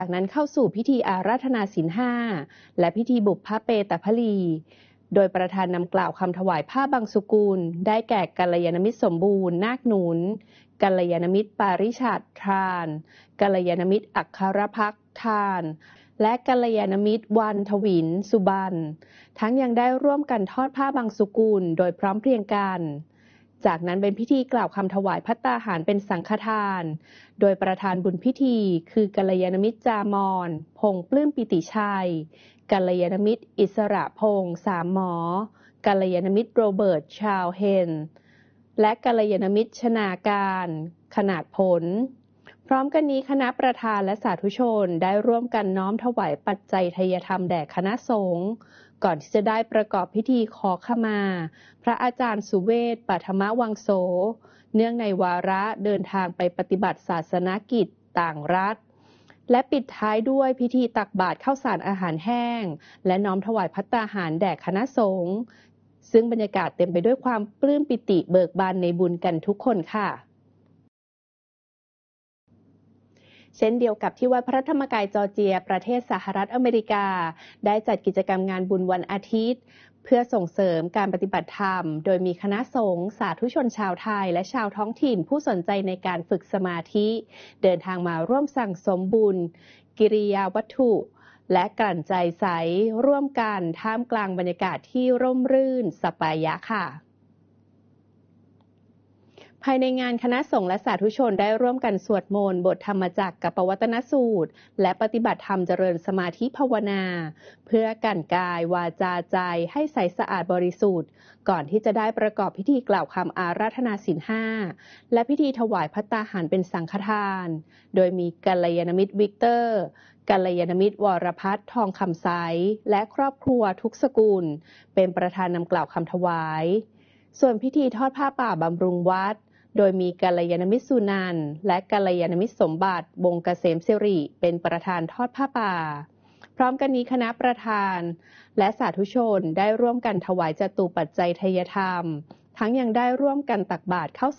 จากนั้นเข้าสู่พิธีอาราธนาศีล5และพิธีบุพเพตพลีโดยประธานนำกล่าวคำถวายผ้าบางสุกุลได้แก่กัลยาณมิตรสมบูรณ์นาคหนุนกัลยาณมิตรปาริชาติทานกัลยาณมิตรอัคครภักทานและกัลยาณมิตรวันทวินสุบันทั้งยังได้ร่วมกันทอดผ้าบางสุกุลโดยพร้อมเพรียงกันจากนั้นเป็นพิธีกล่าวคำถวายภัตตาหารเป็นสังฆทานโดยประธานบุญพิธีคือกัลยาณมิตรจามอนพงษ์ปลื้มปิติชัยกัลยาณมิตรอิสระพงษ์สามหมอกัลยาณมิตรโรเบิร์ตชาวเฮนและกัลยาณมิตรชนาการขนาดผลพร้อมกันนี้คณะประธานและสาธุชนได้ร่วมกันน้อมถวายปัจจัยไทยธรรมแด่คณะสงฆ์ก่อนที่จะได้ประกอบพิธีขอขมาพระอาจารย์สุเวศปัทมวังโสเนื่องในวาระเดินทางไปปฏิบัติศาสนกิจต่างรัฐและปิดท้ายด้วยพิธีตักบาตรข้าวสารอาหารแห้งและน้อมถวายภัตตาหารแด่คณะสงฆ์ซึ่งบรรยากาศเต็มไปด้วยความปลื้มปิติเบิกบานในบุญกันทุกคนค่ะเช่นเดียวกับที่วัดพระธรรมกายจอร์เจียประเทศสหรัฐอเมริกาได้จัดกิจกรรมงานบุญวันอาทิตย์เพื่อส่งเสริมการปฏิบัติธรรมโดยมีคณะสงฆ์สาธุชนชาวไทยและชาวท้องถิ่นผู้สนใจในการฝึกสมาธิเดินทางมาร่วมสั่งสมบุญกิริยาวัตถุและกลั่นใจใสร่วมกันท่ามกลางบรรยากาศที่ร่มรื่นสปายะค่ะภายในงานคณะสงฆ์และสาธุชนได้ร่วมกันสวดมนต์บทธรรมจักรกับปวัตนสูตรและปฏิบัติธรรมเจริญสมาธิภาวนาเพื่อกันกายวาจาใจให้ใสสะอาดบริสุทธิ์ก่อนที่จะได้ประกอบพิธีกล่าวคำอาราธนาศีล5และพิธีถวายภัตตาหารเป็นสังฆทานโดยมีกัลยาณมิตรวิกเตอร์กัลยาณมิตรวรพัฒน์ทองคำไซและครอบครัวทุกสกุลเป็นประธานนำกล่าวคำถวายส่วนพิธีทอดผ้าป่าบำรุงวัดโดยมีกัลยาณมิตรสุนันท์และกัลยาณมิตรสมบัติวงศ์เกษมสิริเป็นประธานทอดผ้าป่าพร้อมกันนี้คณะประธานและสาธุชนได้ร่วมกันถวายจตุปัจจัยไทยธรรมทั้งยังได้ร่วมกันตักบาตรข้าว